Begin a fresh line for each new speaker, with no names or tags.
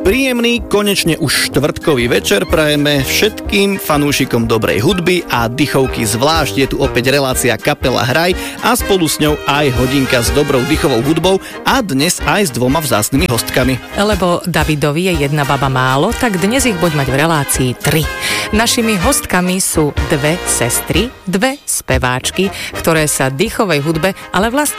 Príjemný, konečne už štvrtkový večer prajeme všetkým fanúšikom dobrej hudby a dychovky zvlášť. Je tu opäť relácia Kapela Hraj a spolu s ňou aj hodinka s dobrou dychovou hudbou a dnes aj s dvoma vzácnymi hostkami.
Lebo Davidovi je jedna baba málo, tak dnes ich buď mať v relácii 3. Našimi hostkami sú dve sestry, dve speváčky, ktoré sa dychovej hudbe, ale vlastne